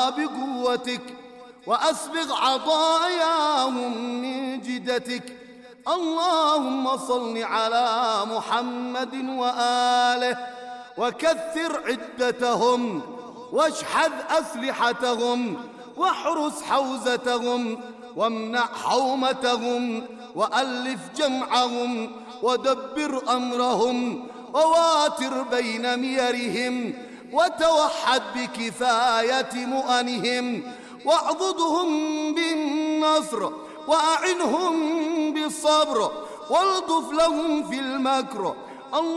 بقوتك وأسبغ عطاياهم من جدتك. اللهم صل على محمد وآله وكثر عدتهم واشحذ أسلحتهم واحرس حوزتهم وامنع حومتهم وألف جمعهم ودبر أمرهم وواتر بين ميرهم وتوحد بكفاية مؤنهم واعضدهم بالنصر وأعنهم بالصبر والطف لهم في المكر